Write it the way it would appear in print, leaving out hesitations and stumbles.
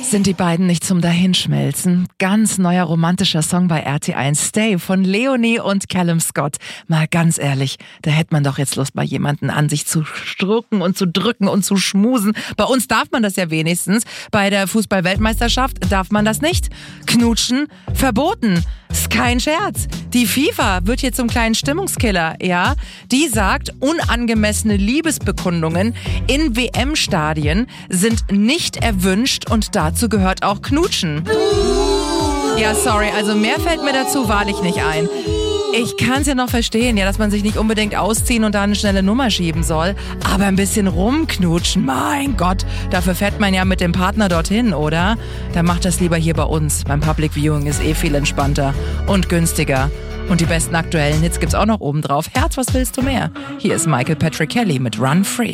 Sind die beiden nicht zum Dahinschmelzen? Ganz neuer romantischer Song bei RT1, Stay von Leonie und Callum Scott. Mal ganz ehrlich, da hätte man doch jetzt Lust, mal jemanden an sich zu strucken und zu drücken und zu schmusen. Bei uns darf man das ja wenigstens. Bei der Fußball-Weltmeisterschaft darf man das nicht. Knutschen verboten. Ist kein Scherz. Die FIFA wird hier zum kleinen Stimmungskiller, ja? Die sagt, unangemessene Liebesbekundungen in WM-Stadien sind nicht erwünscht und dazu gehört auch Knutschen. Ja, sorry, also mehr fällt mir dazu wahrlich nicht ein. Ich kann es ja noch verstehen, ja, dass man sich nicht unbedingt ausziehen und da eine schnelle Nummer schieben soll. Aber ein bisschen rumknutschen, mein Gott, dafür fährt man ja mit dem Partner dorthin, oder? Dann macht das lieber hier bei uns. Beim Public Viewing ist viel entspannter und günstiger. Und die besten aktuellen Hits gibt's auch noch oben drauf. Herz, was willst du mehr? Hier ist Michael Patrick Kelly mit Run Free.